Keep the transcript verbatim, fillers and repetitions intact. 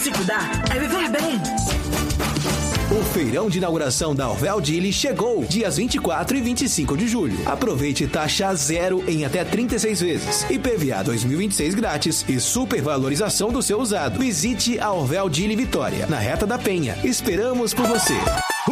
Se cuidar é viver bem. O feirão de inauguração da Orvel Dili chegou, dias vinte e quatro e vinte e cinco de julho. Aproveite taxa zero em até trinta e seis vezes, I P V A dois mil e vinte e seis grátis e supervalorização do seu usado. Visite a Orvel Dili Vitória, na Reta da Penha. Esperamos por você.